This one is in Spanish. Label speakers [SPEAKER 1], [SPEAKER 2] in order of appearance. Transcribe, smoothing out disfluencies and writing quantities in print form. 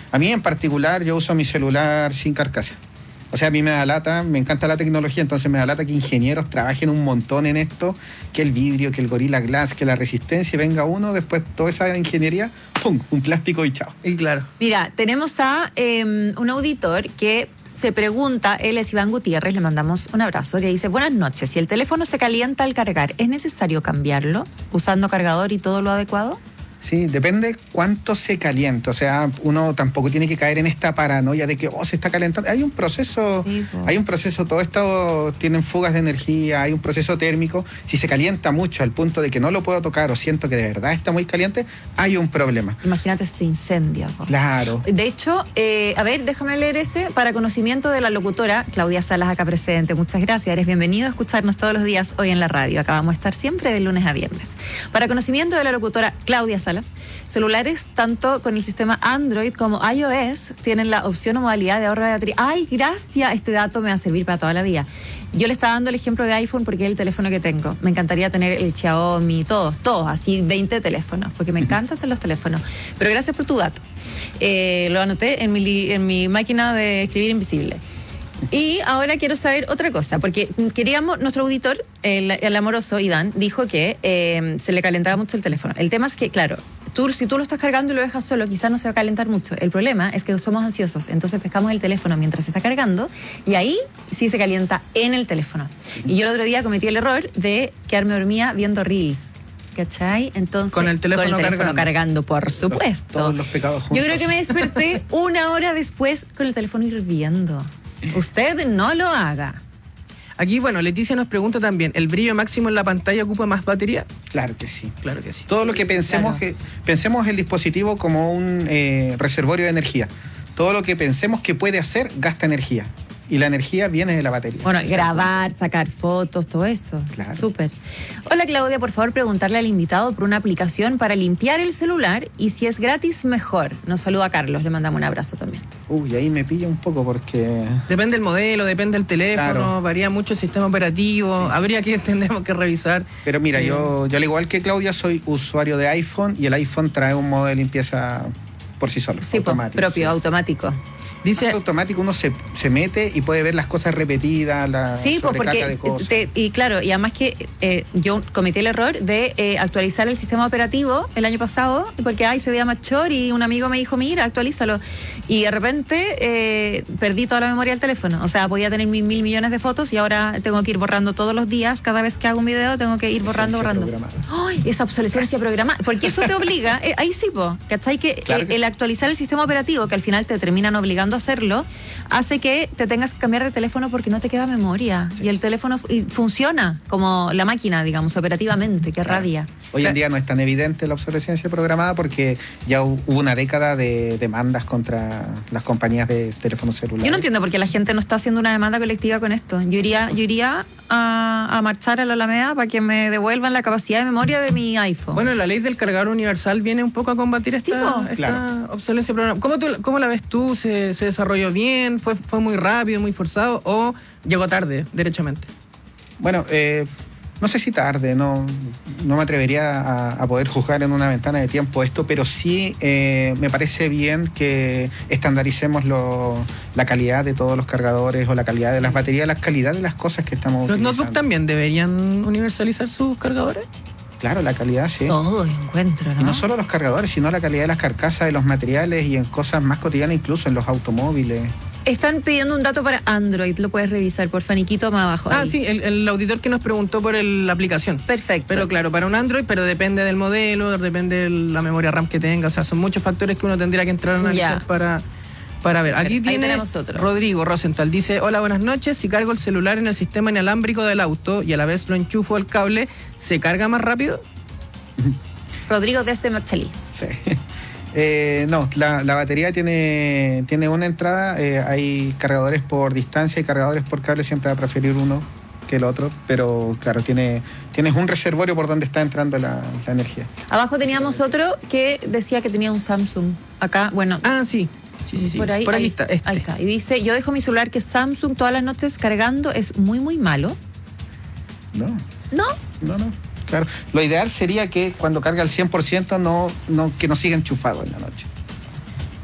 [SPEAKER 1] A mí en particular yo uso mi celular sin carcasa. O sea, a mí me da lata, me encanta la tecnología, entonces me da lata que ingenieros trabajen un montón en esto, que el vidrio, que el Gorilla Glass, que la resistencia, y venga uno, después toda esa ingeniería, ¡pum!, un plástico y chao.
[SPEAKER 2] Y claro.
[SPEAKER 3] Mira, tenemos a un auditor que se pregunta, él es Iván Gutiérrez, le mandamos un abrazo, que dice: buenas noches, si el teléfono se calienta al cargar, ¿es necesario cambiarlo usando cargador y todo lo adecuado?
[SPEAKER 1] Sí, depende cuánto se calienta. O sea, uno tampoco tiene que caer en esta paranoia de que se está calentando. Hay un proceso, todo esto tienen fugas de energía, hay un proceso térmico. Si se calienta mucho al punto de que no lo puedo tocar o siento que de verdad está muy caliente, hay un problema.
[SPEAKER 3] Imagínate si te incendia.
[SPEAKER 1] Claro.
[SPEAKER 3] De hecho, a ver, déjame leer ese para conocimiento de la locutora Claudia Salas, acá presente. Muchas gracias, eres bienvenido a escucharnos todos los días hoy en la radio. Acá vamos a estar siempre de lunes a viernes. Para conocimiento de la locutora Claudia Salas, celulares tanto con el sistema Android como iOS tienen la opción o modalidad de ahorro de batería. ¡Ay, gracias! Este dato me va a servir para toda la vida. Yo le estaba dando el ejemplo de iPhone porque es el teléfono que tengo. Me encantaría tener el Xiaomi, todos, así 20 teléfonos, porque me encantan los teléfonos. Pero gracias por tu dato. Lo anoté en mi máquina de escribir invisible. Y ahora quiero saber otra cosa, porque nuestro auditor, el amoroso Iván, dijo que se le calentaba mucho el teléfono. El tema es que, claro, si tú lo estás cargando y lo dejas solo, quizás no se va a calentar mucho. El problema es que somos ansiosos, entonces pescamos el teléfono mientras se está cargando y ahí sí se calienta en el teléfono. Y yo el otro día cometí el error de quedarme dormida viendo Reels. ¿Cachai? Entonces,
[SPEAKER 2] con el teléfono
[SPEAKER 3] cargando, por supuesto.
[SPEAKER 1] Todos los pecados juntos.
[SPEAKER 3] Yo creo que me desperté una hora después con el teléfono hirviendo. Usted no lo haga.
[SPEAKER 2] Aquí, bueno, Leticia nos pregunta también, ¿el brillo máximo en la pantalla ocupa más batería?
[SPEAKER 1] Claro que sí.
[SPEAKER 2] Claro que sí.
[SPEAKER 1] Todo lo que pensemos, pensemos el dispositivo como un reservorio de energía. Todo lo que pensemos que puede hacer gasta energía. Y la energía viene de la batería.
[SPEAKER 3] Bueno, grabar, sacar fotos, todo eso.
[SPEAKER 1] Claro.
[SPEAKER 3] Súper. Hola Claudia, por favor preguntarle al invitado por una aplicación para limpiar el celular y si es gratis, mejor. Nos saluda Carlos, le mandamos un abrazo también.
[SPEAKER 1] Uy, ahí me pilla un poco porque...
[SPEAKER 2] Depende del modelo, depende del teléfono,
[SPEAKER 1] claro,
[SPEAKER 2] varía mucho el sistema operativo, sí. Tendremos que revisar.
[SPEAKER 1] Pero mira, yo al igual que Claudia soy usuario de iPhone y el iPhone trae un modo de limpieza por sí solo.
[SPEAKER 3] Sí,
[SPEAKER 1] automático,
[SPEAKER 3] propio, automático.
[SPEAKER 1] Dice automático, uno se mete y puede ver las cosas repetidas, la sobrecarga de cosas.
[SPEAKER 3] Y claro, y además que yo cometí el error de actualizar el sistema operativo el año pasado, porque se veía machor y un amigo me dijo, mira, actualízalo. Y de repente perdí toda la memoria del teléfono. O sea, podía tener 1.000 millones de fotos y ahora tengo que ir borrando todos los días. Cada vez que hago un video tengo que ir borrando. ¡Ay! Esa obsolescencia programada. Porque eso te obliga, ahí sí, ¿cachai? Que claro el actualizar el sistema operativo, que al final te terminan obligando a hacerlo, hace que te tengas que cambiar de teléfono porque no te queda memoria. Sí. Y el teléfono funciona como la máquina, digamos, operativamente. Qué rabia.
[SPEAKER 1] Hoy en día no es tan evidente la obsolescencia programada porque ya hubo una década de demandas contra las compañías de teléfonos celulares.
[SPEAKER 3] Yo no entiendo por qué la gente no está haciendo una demanda colectiva con esto. Yo iría a marchar a la Alameda para que me devuelvan la capacidad de memoria de mi iPhone.
[SPEAKER 2] Bueno, la ley del cargador universal viene un poco a combatir esta obsolescencia programada. ¿Cómo la ves tú? ¿Se desarrolló bien? ¿Fue muy rápido, muy forzado? ¿O llegó tarde, derechamente?
[SPEAKER 1] Bueno, no sé si tarde, no me atrevería a poder juzgar en una ventana de tiempo esto, pero sí me parece bien que estandaricemos la calidad de todos los cargadores o la calidad de las baterías, la calidad de las cosas que estamos utilizando.
[SPEAKER 2] ¿Los notebooks también deberían universalizar sus cargadores?
[SPEAKER 1] Claro, la calidad, sí.
[SPEAKER 3] Todo encuentro, ¿no?
[SPEAKER 1] Y no solo los cargadores, sino la calidad de las carcasas, de los materiales y en cosas más cotidianas, incluso en los automóviles.
[SPEAKER 3] Están pidiendo un dato para Android, lo puedes revisar, por Faniquito más abajo.
[SPEAKER 2] Ahí. Sí, el auditor que nos preguntó por la aplicación.
[SPEAKER 3] Perfecto.
[SPEAKER 2] Pero claro, para un Android, pero depende del modelo, depende de la memoria RAM que tenga, o sea, son muchos factores que uno tendría que entrar a analizar para ver. Aquí tenemos otro. Rodrigo Rosenthal dice, hola, buenas noches, si cargo el celular en el sistema inalámbrico del auto y a la vez lo enchufo al cable, ¿se carga más rápido?
[SPEAKER 3] Rodrigo desde Machalí.
[SPEAKER 1] Sí. No, la batería tiene una entrada, hay cargadores por distancia y cargadores por cable, siempre va a preferir uno que el otro, pero claro, tienes un reservorio por donde está entrando la energía.
[SPEAKER 3] Abajo teníamos otro que decía que tenía un Samsung. Acá, bueno.
[SPEAKER 2] Sí. Por ahí está.
[SPEAKER 3] Ahí está. Y dice, yo dejo mi celular que es Samsung todas las noches cargando, es muy, muy malo.
[SPEAKER 1] No.
[SPEAKER 3] ¿No?
[SPEAKER 1] Claro. Lo ideal sería que cuando carga al 100% que no siga enchufado en la noche.